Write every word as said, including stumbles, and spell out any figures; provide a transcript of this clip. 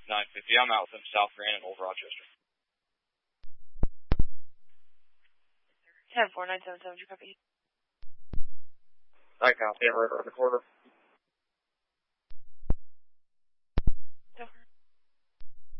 nine fifty. I'm out from South Grand and Old Rochester. ten four nine seven seven, you copy? I copy. I'm right around the corner.